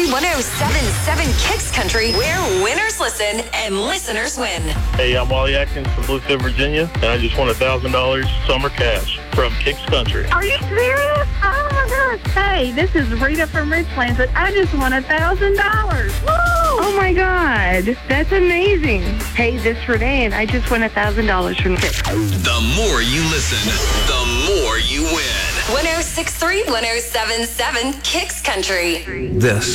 107.7 Kicks Country, where winners listen and listeners win. Hey, I'm Wally Atkins from Bluefield, Virginia, and I just won $1,000 summer cash from Kicks Country. Are you serious? Oh my gosh. Hey, this is Rita from Richlands, and I just won $1,000. Woo! Oh my God. That's amazing. Hey, this is Renee, and I just won $1,000 from Kicks. The more you listen, the more you win. 106.3, 107.7 Kicks Country. This